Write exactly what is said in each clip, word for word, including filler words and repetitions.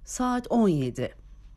Saat on yedi.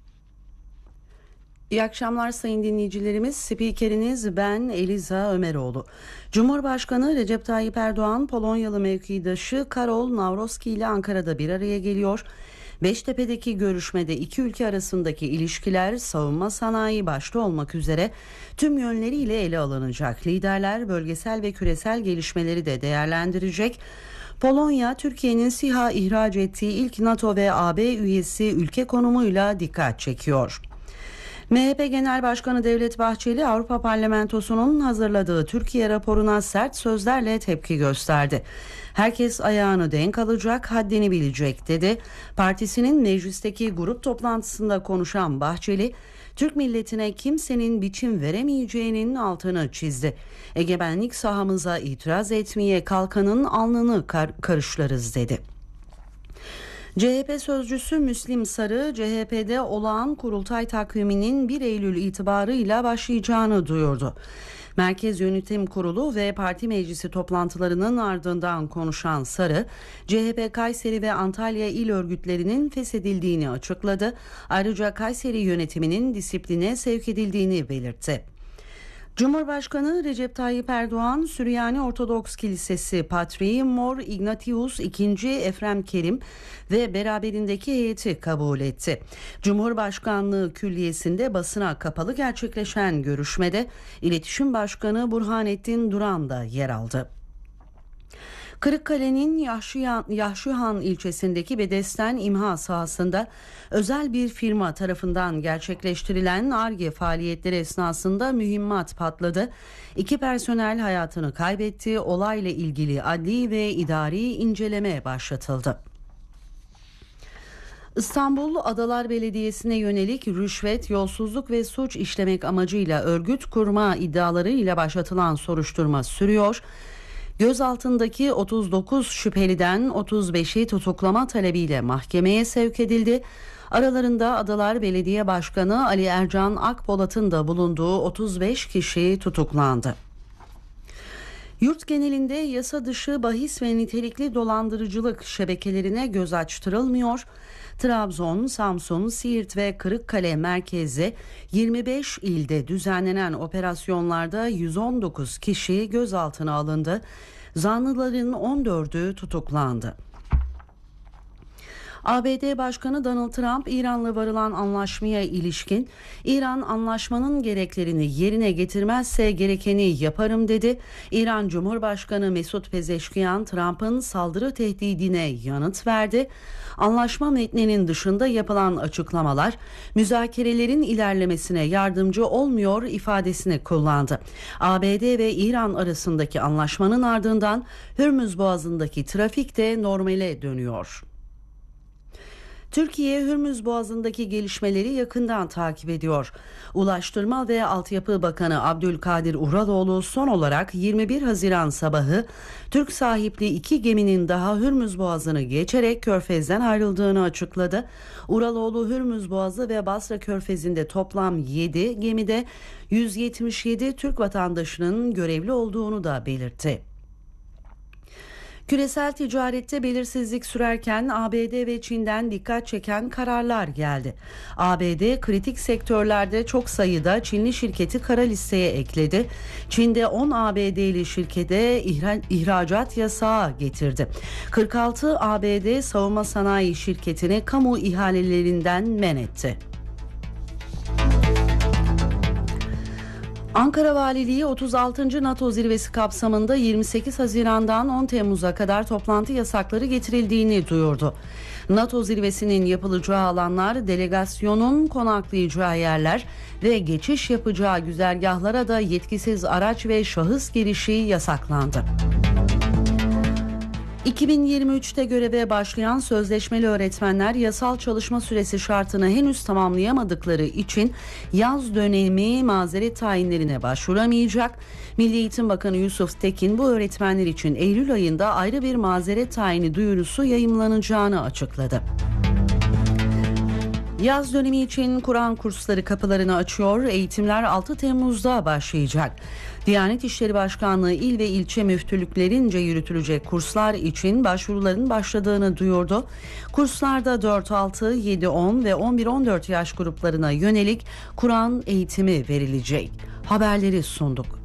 İyi akşamlar sayın dinleyicilerimiz. Spikeriniz ben Eliza Ömeroğlu. Cumhurbaşkanı Recep Tayyip Erdoğan, Polonyalı mevkidaşı Karol Nawrocki ile Ankara'da bir araya geliyor. Beştepe'deki görüşmede iki ülke arasındaki ilişkiler savunma sanayi başta olmak üzere tüm yönleriyle ele alınacak. Liderler bölgesel ve küresel gelişmeleri de değerlendirecek. Polonya, Türkiye'nin SİHA ihraç ettiği ilk NATO ve A B üyesi ülke konumuyla dikkat çekiyor. M H P Genel Başkanı Devlet Bahçeli, Avrupa Parlamentosu'nun hazırladığı Türkiye raporuna sert sözlerle tepki gösterdi. Herkes ayağını denk alacak, haddini bilecek dedi. Partisinin meclisteki grup toplantısında konuşan Bahçeli, Türk milletine kimsenin biçim veremeyeceğinin altını çizdi. Egemenlik sahamıza itiraz etmeye kalkanın alnını kar- karışlarız dedi. C H P sözcüsü Müslim Sarı, C H P'de olağan kurultay takviminin bir Eylül itibarıyla başlayacağını duyurdu. Merkez Yönetim Kurulu ve Parti Meclisi toplantılarının ardından konuşan Sarı, C H P Kayseri ve Antalya il örgütlerinin feshedildiğini açıkladı. Ayrıca Kayseri yönetiminin disipline sevk edildiğini belirtti. Cumhurbaşkanı Recep Tayyip Erdoğan, Süryani Ortodoks Kilisesi Patriği Mor Ignatius ikinci. Efrem Kerim ve beraberindeki heyeti kabul etti. Cumhurbaşkanlığı Külliyesi'nde basına kapalı gerçekleşen görüşmede İletişim Başkanı Burhanettin Duran da yer aldı. Kırıkkale'nin Yahşihan, Yahşihan ilçesindeki Bedesten İmha sahasında özel bir firma tarafından gerçekleştirilen Ar-Ge faaliyetleri esnasında mühimmat patladı. İki personel hayatını kaybetti. Olayla ilgili adli ve idari inceleme başlatıldı. İstanbul Adalar Belediyesi'ne yönelik rüşvet, yolsuzluk ve suç işlemek amacıyla örgüt kurma iddialarıyla başlatılan soruşturma sürüyor. Gözaltındaki otuz dokuz şüpheliden otuz beşi tutuklama talebiyle mahkemeye sevk edildi. Aralarında Adalar Belediye Başkanı Ali Ercan Akpolat'ın da bulunduğu otuz beş kişi tutuklandı. Yurt genelinde yasa dışı bahis ve nitelikli dolandırıcılık şebekelerine göz açtırılmıyor. Trabzon, Samsun, Siirt ve Kırıkkale merkezi yirmi beş ilde düzenlenen operasyonlarda yüz on dokuz kişi gözaltına alındı. Zanlıların on dördü tutuklandı. A B D Başkanı Donald Trump, İran'la varılan anlaşmaya ilişkin İran anlaşmanın gereklerini yerine getirmezse gerekeni yaparım dedi. İran Cumhurbaşkanı Mesut Pezeşkiyan, Trump'ın saldırı tehdidine yanıt verdi. Anlaşma metninin dışında yapılan açıklamalar müzakerelerin ilerlemesine yardımcı olmuyor ifadesini kullandı. A B D ve İran arasındaki anlaşmanın ardından Hürmüz Boğazı'ndaki trafik de normale dönüyor. Türkiye, Hürmüz Boğazı'ndaki gelişmeleri yakından takip ediyor. Ulaştırma ve Altyapı Bakanı Abdülkadir Uraloğlu son olarak yirmi bir Haziran sabahı Türk sahipli iki geminin daha Hürmüz Boğazı'nı geçerek Körfez'den ayrıldığını açıkladı. Uraloğlu, Hürmüz Boğazı ve Basra Körfezi'nde toplam yedi gemide yüz yetmiş yedi Türk vatandaşının görevli olduğunu da belirtti. Küresel ticarette belirsizlik sürerken A B D ve Çin'den dikkat çeken kararlar geldi. A B D kritik sektörlerde çok sayıda Çinli şirketi kara listeye ekledi. Çin'de on A B D'li şirkete ihra- ihracat yasağı getirdi. kırk altı A B D savunma sanayi şirketini kamu ihalelerinden men etti. Ankara Valiliği otuz altıncı NATO zirvesi kapsamında yirmi sekiz Haziran'dan on Temmuz'a kadar toplantı yasakları getirildiğini duyurdu. NATO zirvesinin yapılacağı alanlar, delegasyonun konaklayacağı yerler ve geçiş yapacağı güzergahlara da yetkisiz araç ve şahıs girişi yasaklandı. iki bin yirmi üçte göreve başlayan sözleşmeli öğretmenler yasal çalışma süresi şartını henüz tamamlayamadıkları için yaz dönemi mazeret tayinlerine başvuramayacak. Milli Eğitim Bakanı Yusuf Tekin bu öğretmenler için Eylül ayında ayrı bir mazeret tayini duyurusu yayımlanacağını açıkladı. Yaz dönemi için Kur'an kursları kapılarını açıyor. Eğitimler altı Temmuz'da başlayacak. Diyanet İşleri Başkanlığı il ve ilçe müftülüklerince yürütülecek kurslar için başvuruların başladığını duyurdu. Kurslarda dört altı, yedi on ve on bir on dört yaş gruplarına yönelik Kur'an eğitimi verilecek. Haberleri sunduk.